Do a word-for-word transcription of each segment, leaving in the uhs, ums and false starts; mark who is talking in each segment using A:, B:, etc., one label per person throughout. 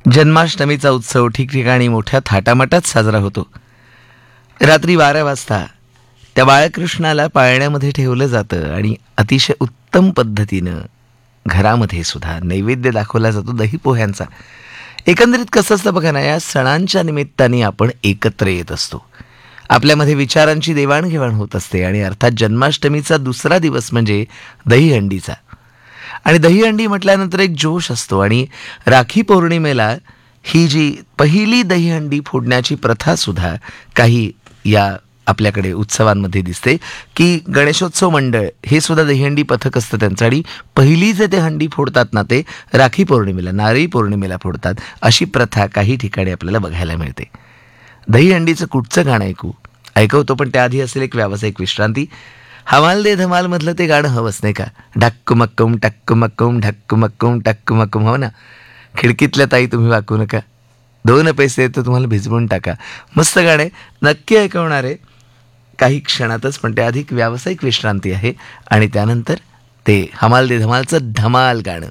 A: जन्माष्टमीचा उत्सव ठिकठिकाणी मोठ्या थाटामाटात साजरा होतो. रात्री बारा वाजता त्या बाळकृष्णाला पाळण्यामध्ये ठेवलं जातं आणि अतिशय उत्तम पद्धतीनं घरामध्ये सुद्धा नैवेद्य दाखवला जातो दही पोह्यांचा. एकंदरीत कसं असतं बघा ना, या सणांच्या निमित्ताने आपण एकत्र येत असतो, आपल्यामध्ये विचारांची देवाणघेवाण होत असते आणि अर्थात जन्माष्टमीचा दुसरा दिवस म्हणजे दहीहंडीचा. आणि दहीहंडी म्हटल्यानंतर एक जोश असतो आणि राखी पौर्णिमेला ही जी पहिली दहीहंडी फोडण्याची प्रथा सुद्धा काही या आपल्याकडे उत्सवांमध्ये दिसते, की गणेशोत्सव मंडळ हे सुद्धा दहीहंडी पथक असतं त्यांचं आणि पहिली जे ते हंडी फोडतात ना ते राखी पौर्णिमेला, नारळी पौर्णिमेला फोडतात. अशी प्रथा काही ठिकाणी आपल्याला बघायला मिळते. दहीहंडीचं कुठचं गाणं ऐकू ऐकवतो पण त्याआधी असेल एक व्यावसायिक विश्रांती. हमाल दे धमाल मधलं ते गाणं हवंच नाही का, ढक्क मक्कम टक्क मक्कम ढक्क मक्कम टक्क मक्कम. हो ना, खिडकीतल्या ताई तुम्ही वाकू नका, दोन पैसे तर तुम्हाला भिजवून टाका. मस्त गाणे नक्की ऐकवणार आहे काही क्षणातच, पण त्याआधी एक व्यावसायिक विश्रांती आहे आणि त्यानंतर ते हमाल दे धमालचं धमाल गाणं.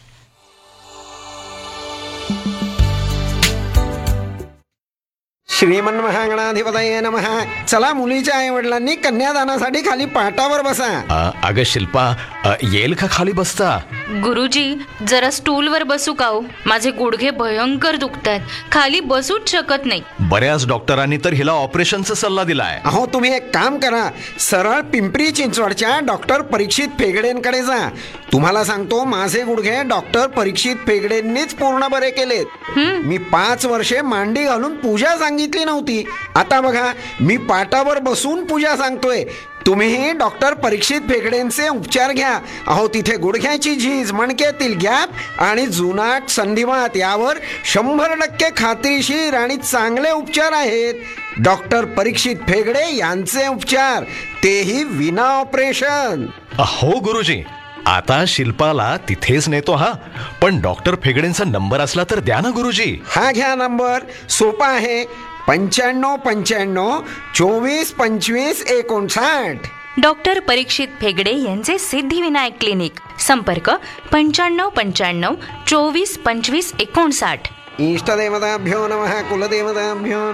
B: श्रीमन महागणाधिपतये नमः. चला, मुलीच्या आई वडिलांनी कन्यादानासाठी खाली पाटावर बसा.
C: अ, अगं शिल्पा, अ, येईल का खाली बसता?
D: गुरुजी, जरा स्टूलवर बसू का हो? माझे गुडघे भयंकर दुखतात, खाली बसूच शकत नाही.
C: बऱ्याच डॉक्टरांनी तर हिला ऑपरेशनचा सल्ला दिलाय.
B: अहो, तुम्ही एक काम करा, सरळ पिंपरी चिंचवडच्या डॉक्टर परीक्षित फेगडेंकडे जा. तुम्हाला सांगतो, माझे गुडघे डॉक्टर परीक्षित फेगडेंनीच पूर्ण बरे केलेत. मी पाच वर्षे मांडी घालून पूजा सांगितली नव्हती, आता बघा मी पाटावर बसून पूजा सांगतोय. तुम्हीही डॉक्टर परीक्षित फेगडेंचे उपचार घ्या. अहो, तिथे गुडघ्याची झीज, मणक्यातील गॅप आणि जुनाट संधिवात यावर शंभर टक्के खात्रीशीर आणि चांगले उपचार आहेत. डॉक्टर परीक्षित फेगडे यांचे उपचार, तेही विना ऑपरेशन.
C: हो गुरुजी, आता शिल्पाला तिथेच नेतो. हा, पण डॉक्टर फेगडेंचा नंबर असला तर द्या ना गुरुजी.
B: हा घ्या नंबर, सोपा आहे, पंच्याण्णव पंच्याण्णव चोवीस पंचवीस एकोणसाठ.
D: डॉक्टर परीक्षित फेगडे यांचे सिद्धिविनायक क्लिनिक. संपर्क पंच्याण्णव पंच्याण्णव चोवीस पंचवीस एकोणसाठ.
B: इष्टदेवताभ्यो नमः, कुलदेवताभ्यो